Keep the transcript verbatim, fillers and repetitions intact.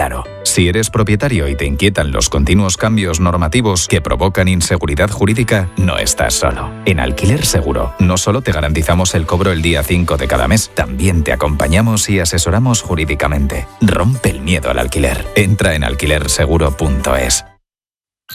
claro. Si eres propietario y te inquietan los continuos cambios normativos que provocan inseguridad jurídica, no estás solo. En Alquiler Seguro, no solo te garantizamos el cobro el día cinco de cada mes, también te acompañamos y asesoramos jurídicamente. Rompe el miedo al alquiler. Entra en alquiler seguro punto es.